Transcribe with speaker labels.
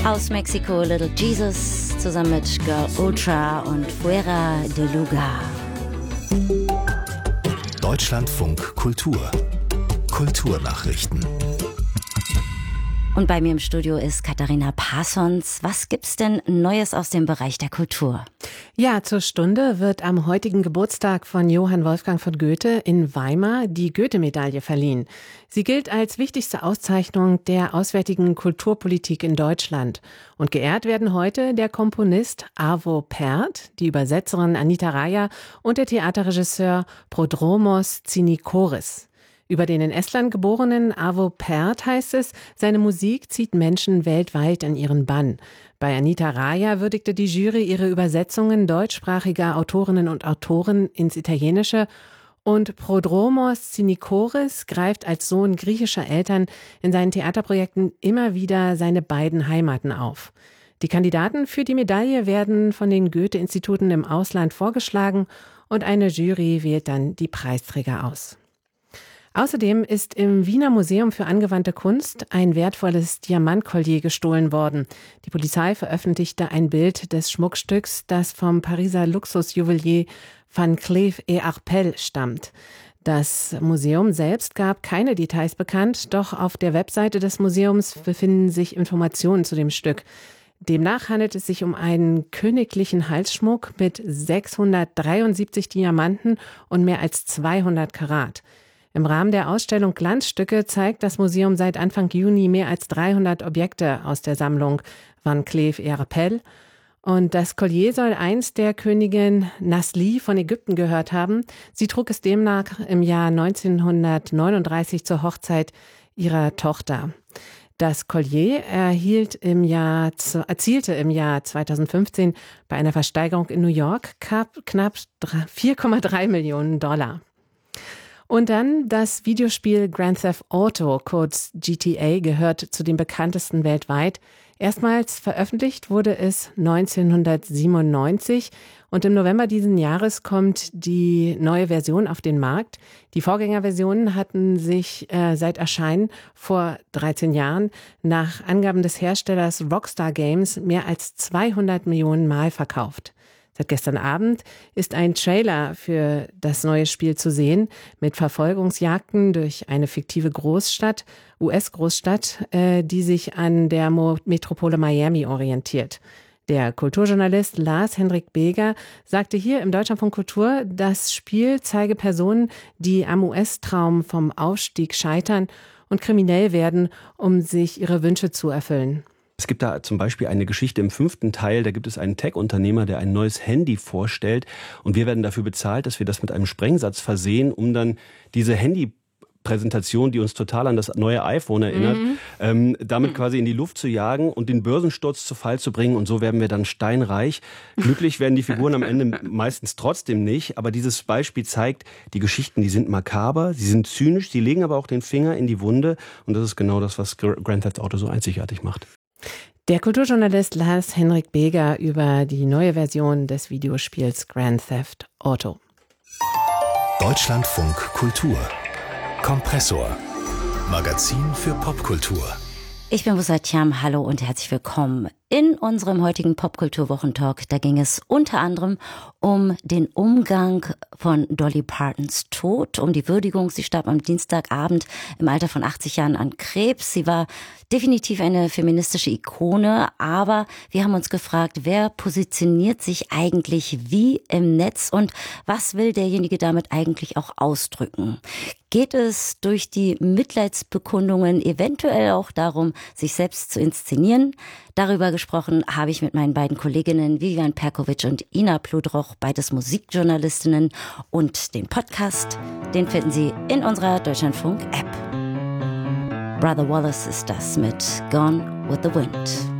Speaker 1: Aus Mexiko Little Jesus zusammen mit Girl Ultra und Fuera de Lugar.
Speaker 2: Deutschlandfunk Kultur. Kulturnachrichten.
Speaker 1: Und bei mir im Studio ist Katharina Parsons. Was gibt's denn Neues aus dem Bereich der Kultur?
Speaker 3: Ja, zur Stunde wird am heutigen Geburtstag von Johann Wolfgang von Goethe in Weimar die Goethe-Medaille verliehen. Sie gilt als wichtigste Auszeichnung der auswärtigen Kulturpolitik in Deutschland. Und geehrt werden heute der Komponist Arvo Pärt, die Übersetzerin Anita Raja und der Theaterregisseur Prodromos Tsinikoris. Über den in Estland geborenen Arvo Pärt heißt es, seine Musik zieht Menschen weltweit in ihren Bann. Bei Anita Raja würdigte die Jury ihre Übersetzungen deutschsprachiger Autorinnen und Autoren ins Italienische und Prodromos Tsinikoris greift als Sohn griechischer Eltern in seinen Theaterprojekten immer wieder seine beiden Heimaten auf. Die Kandidaten für die Medaille werden von den Goethe-Instituten im Ausland vorgeschlagen und eine Jury wählt dann die Preisträger aus. Außerdem ist im Wiener Museum für angewandte Kunst ein wertvolles Diamantkollier gestohlen worden. Die Polizei veröffentlichte ein Bild des Schmuckstücks, das vom Pariser Luxusjuwelier Van Cleef & Arpels stammt. Das Museum selbst gab keine Details bekannt, doch auf der Webseite des Museums befinden sich Informationen zu dem Stück. Demnach handelt es sich um einen königlichen Halsschmuck mit 673 Diamanten und mehr als 200 Karat. Im Rahmen der Ausstellung Glanzstücke zeigt das Museum seit Anfang Juni mehr als 300 Objekte aus der Sammlung Van Cleef & Arpels. Und das Collier soll einst der Königin Nasli von Ägypten gehört haben. Sie trug es demnach im Jahr 1939 zur Hochzeit ihrer Tochter. Das Collier erzielte im Jahr 2015 bei einer Versteigerung in New York knapp 4,3 Millionen $. Und dann das Videospiel Grand Theft Auto, kurz GTA, gehört zu den bekanntesten weltweit. Erstmals veröffentlicht wurde es 1997 und im November diesen Jahres kommt die neue Version auf den Markt. Die Vorgängerversionen hatten sich seit Erscheinen vor 13 Jahren nach Angaben des Herstellers Rockstar Games mehr als 200 Millionen Mal verkauft. Seit gestern Abend ist ein Trailer für das neue Spiel zu sehen, mit Verfolgungsjagden durch eine fiktive US-Großstadt, die sich an der Metropole Miami orientiert. Der Kulturjournalist Lars Henrik Beger sagte hier im Deutschlandfunk Kultur, das Spiel zeige Personen, die am US-Traum vom Aufstieg scheitern und kriminell werden, um sich ihre Wünsche zu erfüllen.
Speaker 4: Es gibt da zum Beispiel eine Geschichte im 5. Teil, da gibt es einen Tech-Unternehmer, der ein neues Handy vorstellt und wir werden dafür bezahlt, dass wir das mit einem Sprengsatz versehen, um dann diese Handypräsentation, die uns total an das neue iPhone erinnert, damit quasi in die Luft zu jagen und den Börsensturz zu Fall zu bringen und so werden wir dann steinreich. Glücklich werden die Figuren am Ende meistens trotzdem nicht, aber dieses Beispiel zeigt, die Geschichten, die sind makaber, sie sind zynisch, sie legen aber auch den Finger in die Wunde und das ist genau das, was Grand Theft Auto so einzigartig macht.
Speaker 3: Der Kulturjournalist Lars Henrik Beger über die neue Version des Videospiels Grand Theft Auto.
Speaker 2: Deutschlandfunk Kultur. Kompressor. Magazin für Popkultur.
Speaker 1: Ich bin Busatiam, hallo und herzlich willkommen. In unserem heutigen Popkultur-Wochentalk, da ging es unter anderem um den Umgang von Dolly Partons Tod, um die Würdigung. Sie starb am Dienstagabend im Alter von 80 Jahren an Krebs. Sie war definitiv eine feministische Ikone, aber wir haben uns gefragt, wer positioniert sich eigentlich wie im Netz und was will derjenige damit eigentlich auch ausdrücken? Geht es durch die Mitleidsbekundungen eventuell auch darum, sich selbst zu inszenieren? Darüber gesprochen habe ich mit meinen beiden Kolleginnen Vivian Perkovic und Ina Pludroch, beides Musikjournalistinnen, und den Podcast, den finden Sie in unserer Deutschlandfunk-App. Brother Wallace ist das mit Gone with the Wind.